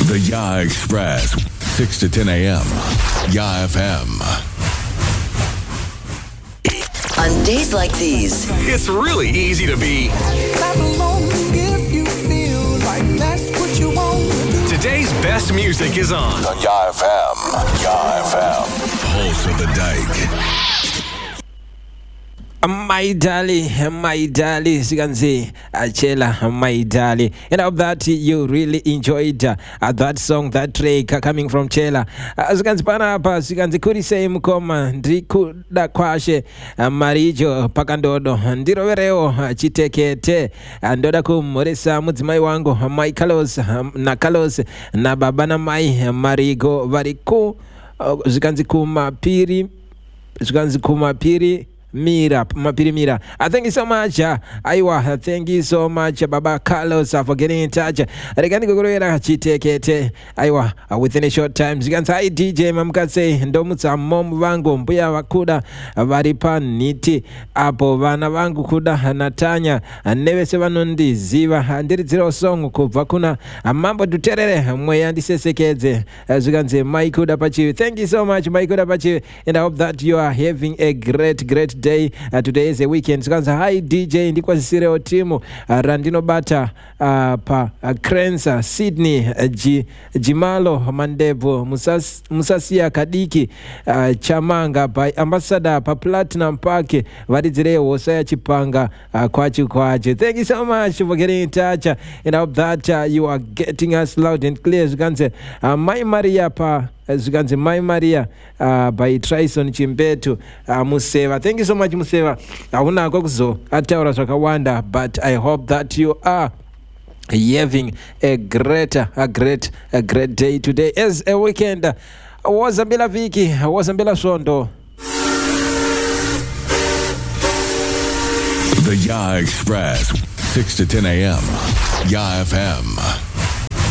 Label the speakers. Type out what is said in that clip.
Speaker 1: The Ya Express, 6 to 10 a.m. Ya FM.
Speaker 2: On days like these,
Speaker 3: it's really easy to be.
Speaker 4: Clap along if you feel like that's what you want.
Speaker 3: Today's best music is on
Speaker 1: Ya FM. Ya FM. Pulse of the Dike.
Speaker 5: My darling, Siganzi, Achela, my darling. And I hope that you really enjoyed that song, that track coming from Chela. Siganzi Panapa, Siganzi Kurise Mukoma, Ndikuda Kwashe, Marijo, Pakandodo, Ndirovereo, Chitekete, Andoda Kumoresa, Mudzimai Wango, my Kalos, Nakalos, Nababana Mai, Marigo, Variku, Siganzi Kumapiri. Mapiri Mira. Thank you so much. Aiwa, thank you so much, Baba Carlos, for getting in touch. Regani Gogorera Chitekete. Aiwa, within a short time. Ziganza I DJ Mamkase, Ndomutsa Mom Vango, Mbuya Wakuda, Varipan Niti, Apo Vana Vangu Kuda, Natanya, and Neve Sevanundi, Ziva, and did zero song, Vakuna, Mambo Dutere, Moyandi Sesekeze, Ziganze, Maikuda Pachi. Thank you so much, Maikuda Pachi, and I hope that you are having a great day. Today is a weekend. Sikanza hi DJ ndikwa sisireo timu Randino Bata pa Krensa Sydney Jimalo Mandevo Musasia Kadiki Chamanga pa Ambassador pa Platinum Park Vadizireo Osaya Chipanga Kwachi. Thank you so much for getting in touch, and I hope that you are getting us loud and clear. Sikanza My Maria pa Ziganze My Maria by Trison Chimbetu Museva. Thank you so much, Museva. Auna gokuzo ataura swakawanda, but I hope that you are having a great day today as a weekend. Wazambila Viki, Wazambila Sondo.
Speaker 1: The Ya Express, 6 to 10 a.m. Ya FM.